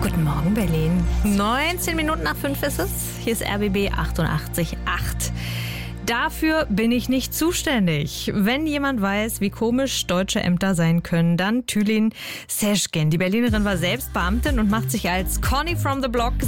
Guten Morgen, Berlin. 19 Minuten nach 5 ist es. Hier ist RBB 88.8. Dafür bin ich nicht zuständig. Wenn jemand weiß, wie komisch deutsche Ämter sein können, dann Tülin Seschgen. Die Berlinerin war selbst Beamtin und macht sich als Conny from the Block